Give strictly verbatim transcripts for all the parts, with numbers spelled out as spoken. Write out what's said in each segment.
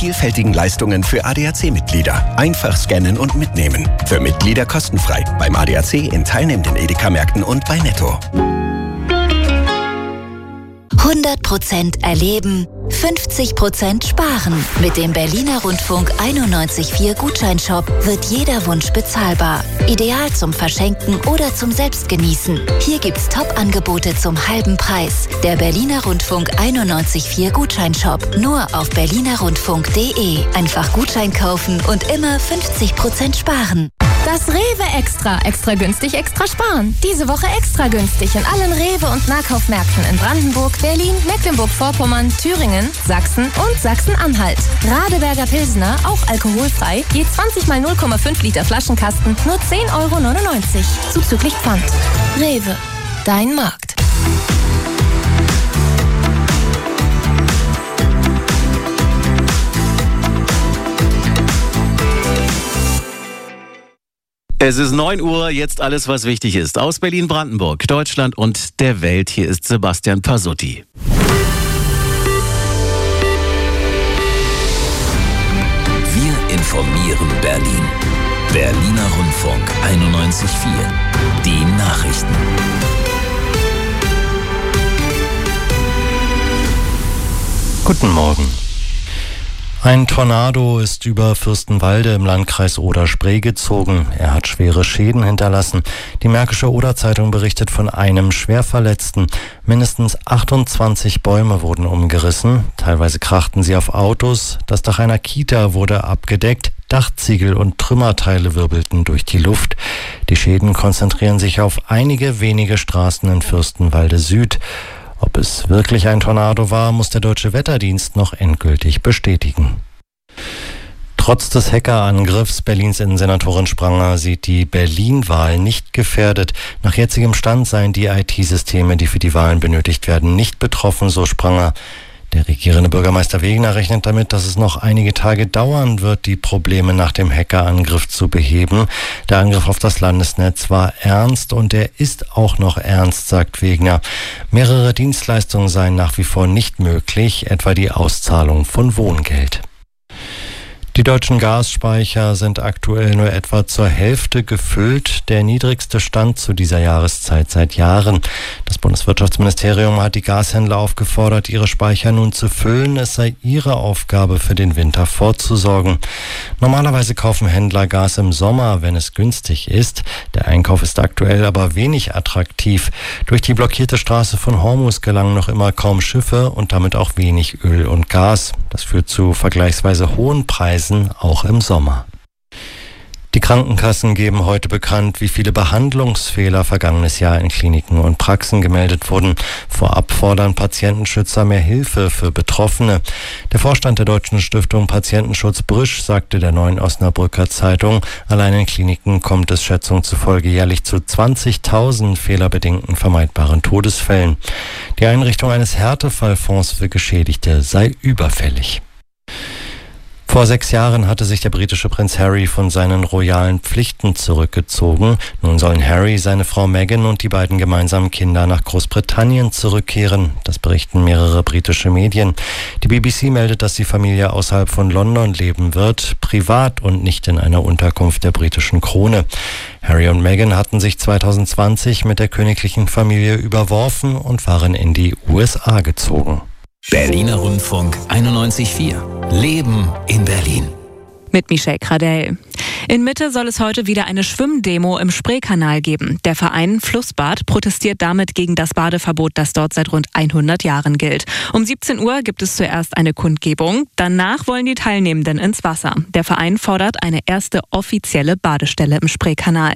vielfältigen Leistungen für A D A C-Mitglieder. Einfach scannen und mitnehmen. Für Mitglieder kostenfrei. Beim A D A C in teilnehmenden Edeka-Märkten und bei Netto. hundert Prozent erleben, fünfzig Prozent sparen. Mit dem Berliner Rundfunk einundneunzig Komma vier Gutscheinshop wird jeder Wunsch bezahlbar. Ideal zum Verschenken oder zum Selbstgenießen. Hier gibt's Top-Angebote zum halben Preis. Der Berliner Rundfunk einundneunzig Komma vier Gutscheinshop. Nur auf berliner rundfunk punkt de. Einfach Gutschein kaufen und immer fünfzig Prozent sparen. Das Rewe Extra. Extra günstig, extra sparen. Diese Woche extra günstig in allen Rewe- und Nahkaufmärkten in Brandenburg, Berlin, Mecklenburg-Vorpommern, Thüringen, Sachsen und Sachsen-Anhalt. Radeberger Pilsner, auch alkoholfrei, je zwanzig mal null Komma fünf Liter Flaschenkasten, nur zehn Euro neunundneunzig. Zuzüglich Pfand. Rewe. Dein Markt. Es ist neun Uhr, jetzt alles, was wichtig ist. Aus Berlin-Brandenburg, Deutschland und der Welt. Hier ist Sebastian Pasutti. Wir informieren Berlin. Berliner Rundfunk einundneunzig Komma vier. Die Nachrichten. Guten Morgen. Ein Tornado ist über Fürstenwalde im Landkreis Oder-Spree gezogen. Er hat schwere Schäden hinterlassen. Die Märkische Oder-Zeitung berichtet von einem Schwerverletzten. Mindestens achtundzwanzig Bäume wurden umgerissen. Teilweise krachten sie auf Autos. Das Dach einer Kita wurde abgedeckt. Dachziegel und Trümmerteile wirbelten durch die Luft. Die Schäden konzentrieren sich auf einige wenige Straßen in Fürstenwalde Süd. Ob es wirklich ein Tornado war, muss der Deutsche Wetterdienst noch endgültig bestätigen. Trotz des Hackerangriffs Berlins Innensenatorin Spranger sieht die Berlin-Wahl nicht gefährdet. Nach jetzigem Stand seien die I T-Systeme, die für die Wahlen benötigt werden, nicht betroffen, so Spranger. Der regierende Bürgermeister Wegener rechnet damit, dass es noch einige Tage dauern wird, die Probleme nach dem Hackerangriff zu beheben. Der Angriff auf das Landesnetz war ernst und er ist auch noch ernst, sagt Wegener. Mehrere Dienstleistungen seien nach wie vor nicht möglich, etwa die Auszahlung von Wohngeld. Die deutschen Gasspeicher sind aktuell nur etwa zur Hälfte gefüllt, der niedrigste Stand zu dieser Jahreszeit seit Jahren. Das Bundeswirtschaftsministerium hat die Gashändler aufgefordert, ihre Speicher nun zu füllen. Es sei ihre Aufgabe, für den Winter vorzusorgen. Normalerweise kaufen Händler Gas im Sommer, wenn es günstig ist. Der Einkauf ist aktuell aber wenig attraktiv. Durch die blockierte Straße von Hormuz gelangen noch immer kaum Schiffe und damit auch wenig Öl und Gas. Das führt zu vergleichsweise hohen Preisen, auch im Sommer. Die Krankenkassen geben heute bekannt, wie viele Behandlungsfehler vergangenes Jahr in Kliniken und Praxen gemeldet wurden. Vorab fordern Patientenschützer mehr Hilfe für Betroffene. Der Vorstand der Deutschen Stiftung Patientenschutz Brüsch sagte der Neuen Osnabrücker Zeitung, allein in Kliniken kommt es Schätzungen zufolge jährlich zu zwanzigtausend fehlerbedingten vermeidbaren Todesfällen. Die Einrichtung eines Härtefallfonds für Geschädigte sei überfällig. Vor sechs Jahren hatte sich der britische Prinz Harry von seinen royalen Pflichten zurückgezogen. Nun sollen Harry, seine Frau Meghan und die beiden gemeinsamen Kinder nach Großbritannien zurückkehren. Das berichten mehrere britische Medien. Die B B C meldet, dass die Familie außerhalb von London leben wird, privat und nicht in einer Unterkunft der britischen Krone. Harry und Meghan hatten sich zwanzig zwanzig mit der königlichen Familie überworfen und waren in die U S A gezogen. Berliner Rundfunk einundneunzig Komma vier. Leben in Berlin. Mit Michelle Kradell. In Mitte soll es heute wieder eine Schwimmdemo im Spreekanal geben. Der Verein Flussbad protestiert damit gegen das Badeverbot, das dort seit rund hundert Jahren gilt. Um siebzehn Uhr gibt es zuerst eine Kundgebung. Danach wollen die Teilnehmenden ins Wasser. Der Verein fordert eine erste offizielle Badestelle im Spreekanal.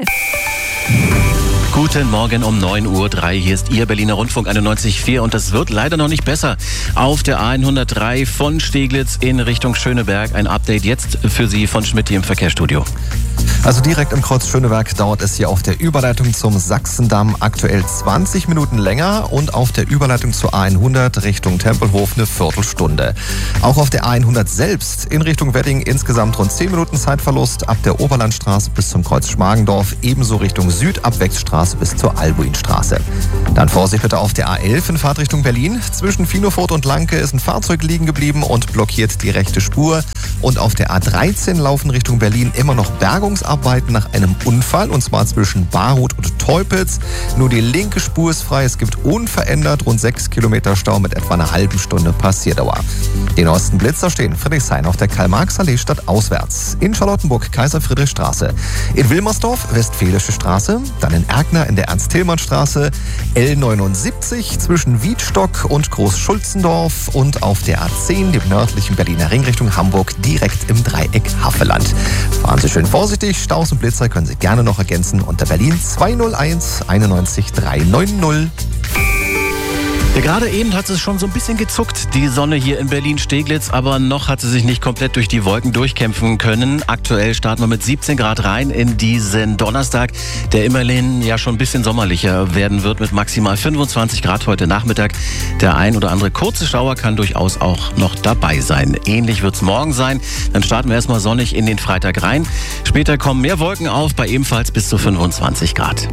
Guten Morgen um neun Uhr drei. Hier ist Ihr Berliner Rundfunk einundneunzig Komma vier und das wird leider noch nicht besser. Auf der A hundertdrei von Steglitz in Richtung Schöneberg. Ein Update jetzt für Sie von Schmidt im Verkehrsstudio. Also direkt im Kreuz Schöneberg dauert es hier auf der Überleitung zum Sachsendamm aktuell zwanzig Minuten länger und auf der Überleitung zur A hundert Richtung Tempelhof eine Viertelstunde. Auch auf der A hundert selbst in Richtung Wedding insgesamt rund zehn Minuten Zeitverlust ab der Oberlandstraße bis zum Kreuz Schmargendorf, ebenso Richtung Südabwärtsstraße Straße bis zur Albuinstraße. Dann Vorsicht bitte auf der A elf in Fahrtrichtung Berlin. Zwischen Finofurt und Lanke ist ein Fahrzeug liegen geblieben und blockiert die rechte Spur. Und auf der A dreizehn laufen Richtung Berlin immer noch Bergungsarbeiten nach einem Unfall, und zwar zwischen Barut und Teupitz. Nur die linke Spur ist frei. Es gibt unverändert rund sechs Kilometer Stau mit etwa einer halben Stunde Passierdauer. Die neuesten Blitzer stehen Friedrichshain auf der Karl-Marx-Allee stadtauswärts. In Charlottenburg Kaiser-Friedrich-Straße. In Wilmersdorf Westfälische Straße. Dann in Erkner in der Ernst-Tillmann-Straße. L neunundsiebzig zwischen Wiedstock und Groß-Schulzendorf. Und auf der A zehn, dem nördlichen Berliner Ring Richtung Hamburg, direkt im Dreieck Havelland. Fahren Sie schön vorsichtig. Staus und Blitzer können Sie gerne noch ergänzen unter Berlin zwei null eins einundneunzig dreihundertneunzig. Ja, gerade eben hat es schon so ein bisschen gezuckt, die Sonne hier in Berlin-Steglitz, aber noch hat sie sich nicht komplett durch die Wolken durchkämpfen können. Aktuell starten wir mit siebzehn Grad rein in diesen Donnerstag, der immerhin ja schon ein bisschen sommerlicher werden wird mit maximal fünfundzwanzig Grad heute Nachmittag. Der ein oder andere kurze Schauer kann durchaus auch noch dabei sein. Ähnlich wird es morgen sein. Dann starten wir erstmal sonnig in den Freitag rein. Später kommen mehr Wolken auf bei ebenfalls bis zu fünfundzwanzig Grad.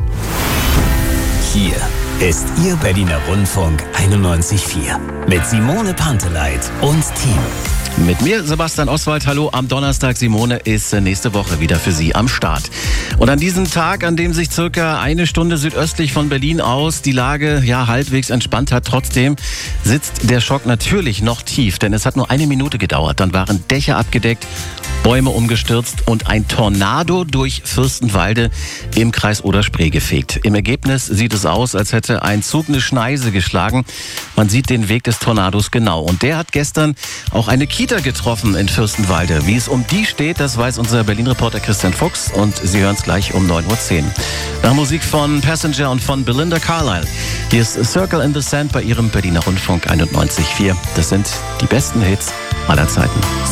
Hier ist Ihr Berliner Rundfunk einundneunzig Komma vier mit Simone Panteleit und Team. Mit mir, Sebastian Oswald. Hallo am Donnerstag. Simone ist nächste Woche wieder für Sie am Start. Und an diesem Tag, an dem sich circa eine Stunde südöstlich von Berlin aus die Lage ja halbwegs entspannt hat, trotzdem sitzt der Schock natürlich noch tief. Denn es hat nur eine Minute gedauert. Dann waren Dächer abgedeckt, Bäume umgestürzt und ein Tornado durch Fürstenwalde im Kreis Oder-Spree gefegt. Im Ergebnis sieht es aus, als hätte ein Zug eine Schneise geschlagen. Man sieht den Weg des Tornados genau. Und der hat gestern auch eine Kita getroffen in Fürstenwalde. Wie es um die steht, das weiß unser Berlin-Reporter Christian Fuchs. Und Sie hören es gleich um neun Uhr zehn. Nach Musik von Passenger und von Belinda Carlisle. Hier ist Circle in the Sand bei Ihrem Berliner Rundfunk einundneunzig Komma vier. Das sind die besten Hits aller Zeiten.